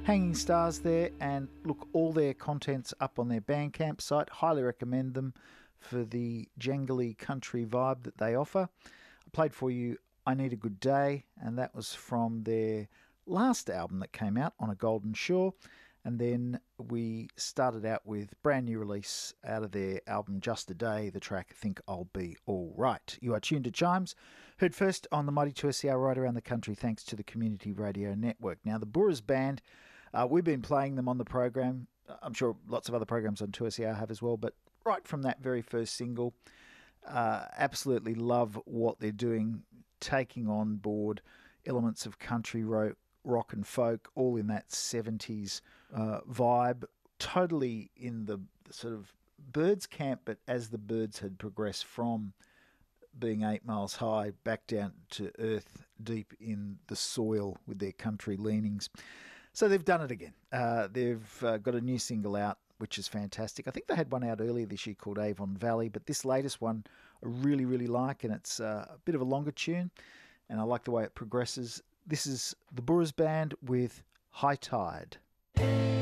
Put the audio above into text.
Hanging Stars there, and look, all their content's up on their Bandcamp site. Highly recommend them for the jangly country vibe that they offer. I played for you I Need a Good Day, and that was from their last album that came out, On a Golden Shore. And then we started out with brand new release out of their album Just a Day, the track Think I'll Be All Right. You are tuned to Chimes, heard first on the Mighty 2SER right around the country thanks to the Community Radio Network. Now, the Boorers Band, we've been playing them on the program. I'm sure lots of other programs on 2SER have as well, but right from that very first single, absolutely love what they're doing, taking on board elements of country rock and folk, all in that 70s vibe, totally in the sort of Byrds camp, but as the Byrds had progressed from being 8 Miles High back down to earth deep in the soil with their country leanings. So they've done it again. They've got a new single out, which is fantastic. I think they had one out earlier this year called Avon Valley, but this latest one I really, really like, and it's a bit of a longer tune, and I like the way it progresses. This is the Boorers Band with High Tide.